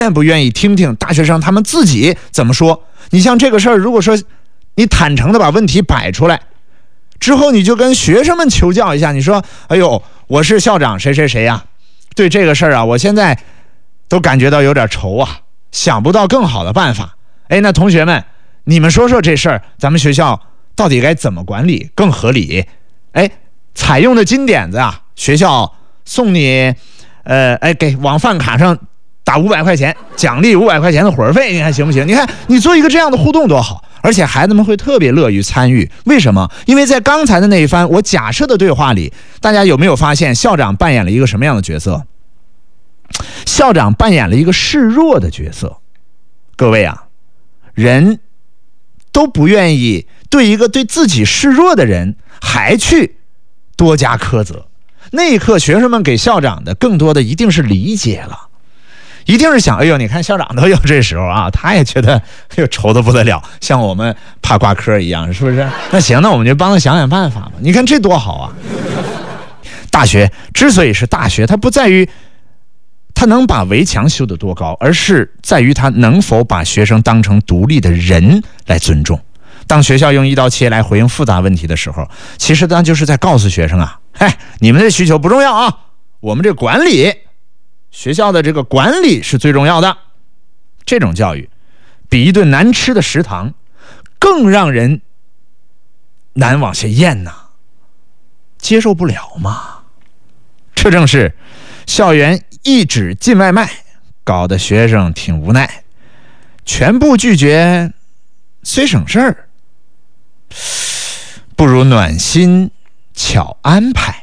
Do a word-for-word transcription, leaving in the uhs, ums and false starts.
不愿意听听大学生他们自己怎么说。你像这个事儿，如果说你坦诚的把问题摆出来之后，你就跟学生们求教一下，你说哎呦，我是校长谁谁谁呀、啊，对这个事儿啊，我现在都感觉到有点愁啊，想不到更好的办法。哎，那同学们你们说说这事儿咱们学校到底该怎么管理更合理？哎，采用的金点子啊，学校送你呃哎给往饭卡上打五百块钱，奖励五百块钱的伙儿费，你看行不行？你看你做一个这样的互动多好，而且孩子们会特别乐于参与。为什么？因为在刚才的那一番我假设的对话里，大家有没有发现校长扮演了一个什么样的角色？校长扮演了一个示弱的角色。各位啊，人都不愿意对一个对自己示弱的人还去多加苛责。那一刻学生们给校长的更多的一定是理解了，一定是想，哎呦，你看校长都有这时候啊，他也觉得哎呦愁得不得了，像我们怕挂科一样，是不是？那行，那我们就帮他想想办法吧。你看这多好啊！大学之所以是大学，它不在于他能把围墙修得多高，而是在于他能否把学生当成独立的人来尊重。当学校用一刀切来回应复杂问题的时候，其实他就是在告诉学生啊，哎，你们的需求不重要啊，我们这管理，学校的这个管理是最重要的。这种教育比一顿难吃的食堂更让人难往下咽呐，接受不了嘛。这正是校园一纸禁外卖，搞得学生挺无奈，全部拒绝虽省事儿，不如暖心巧安排。